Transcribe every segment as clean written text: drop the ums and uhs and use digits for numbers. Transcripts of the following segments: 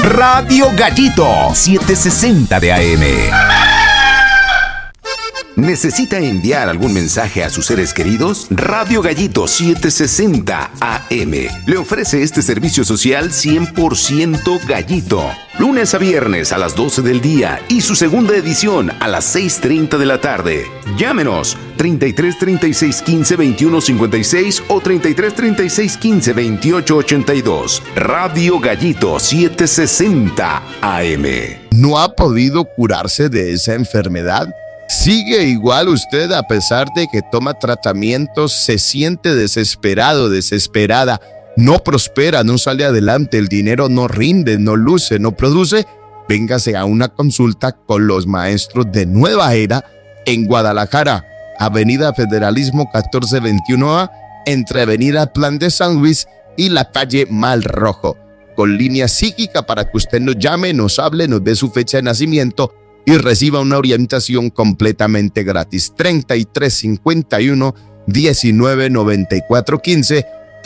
Radio Gallito 760 de AM. ¿Necesita enviar algún mensaje a sus seres queridos? Radio Gallito 760 AM le ofrece este servicio social 100% gallito. Lunes a viernes a las 12 del día y su segunda edición a las 6:30 de la tarde. Llámenos 33 36 15 21 56 o 33 36 15 28 82. Radio Gallito 760 AM. ¿No ha podido curarse de esa enfermedad? ¿Sigue igual usted a pesar de que toma tratamientos? ¿Se siente desesperado, desesperada? ¿No prospera, no sale adelante, el dinero no rinde, no luce, no produce? Véngase a una consulta con los maestros de Nueva Era en Guadalajara, Avenida Federalismo 1421A, entre Avenida Plan de San Luis y la calle Mal Rojo, con línea psíquica para que usted nos llame, nos hable, nos dé su fecha de nacimiento y reciba una orientación completamente gratis. 3351 19 94 15,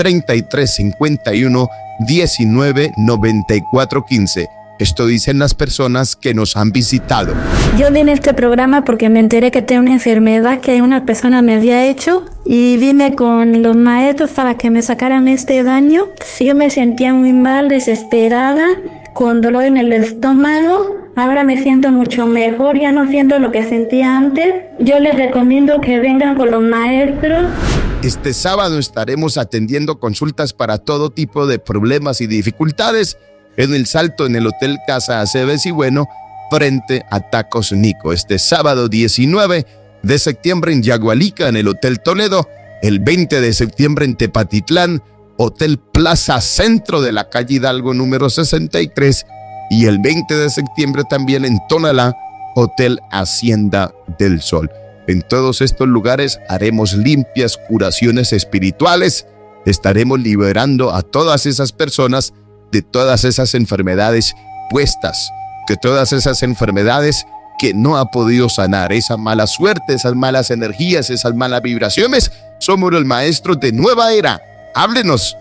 3351 19 94 15. Esto dicen las personas que nos han visitado. Yo vine a este programa porque me enteré que tengo una enfermedad que una persona me había hecho y vine con los maestros para que me sacaran este daño. Yo me sentía muy mal, desesperada, con dolor en el estómago. Ahora me siento mucho mejor, ya no siento lo que sentía antes. Yo les recomiendo que vengan con los maestros. Este sábado estaremos atendiendo consultas para todo tipo de problemas y dificultades en El Salto, en el Hotel Casa Aceves y Bueno, frente a Tacos Nico. Este sábado 19 de septiembre en Yagualica, en el Hotel Toledo. El 20 de septiembre en Tepatitlán, Hotel Plaza Centro de la calle Hidalgo número 63. Y el 20 de septiembre también en Tonalá, Hotel Hacienda del Sol. En todos estos lugares haremos limpias curaciones espirituales. Estaremos liberando a todas esas personas de todas esas enfermedades puestas, de todas esas enfermedades que no ha podido sanar, esa mala suerte, esas malas energías, esas malas vibraciones. Somos los maestros de Nueva Era. Háblenos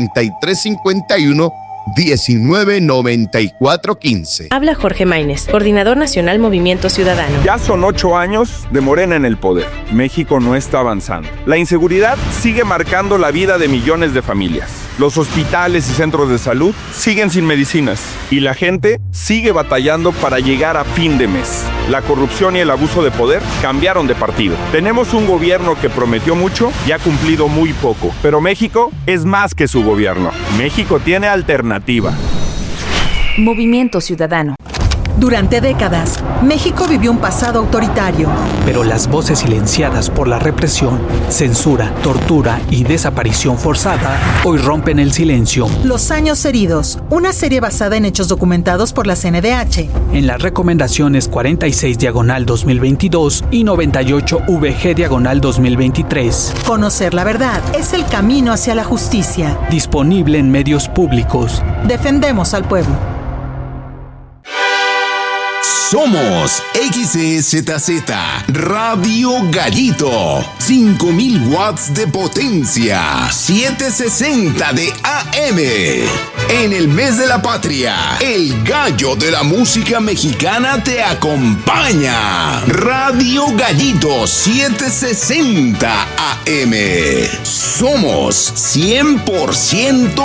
3351 19 94 15. Habla Jorge Maínez, Coordinador Nacional Movimiento Ciudadano. Ya son 8 años de Morena en el poder. México no está avanzando. La inseguridad sigue marcando la vida de millones de familias. Los hospitales y centros de salud siguen sin medicinas. Y la gente sigue batallando para llegar a fin de mes. La corrupción y el abuso de poder cambiaron de partido. Tenemos un gobierno que prometió mucho y ha cumplido muy poco. Pero México es más que su gobierno. México tiene alternativa. Movimiento Ciudadano. Durante décadas, México vivió un pasado autoritario. Pero las voces silenciadas por la represión, censura, tortura y desaparición forzada hoy rompen el silencio. Los años heridos, una serie basada en hechos documentados por la CNDH. En las recomendaciones 46/2022 y 98/VG/2023. Conocer la verdad es el camino hacia la justicia. Disponible en medios públicos. Defendemos al pueblo. Somos XEZZ Radio Gallito, 5000 watts de potencia, 760 de AM. En el mes de la patria, el gallo de la música mexicana te acompaña. Radio Gallito 760 AM. Somos 100%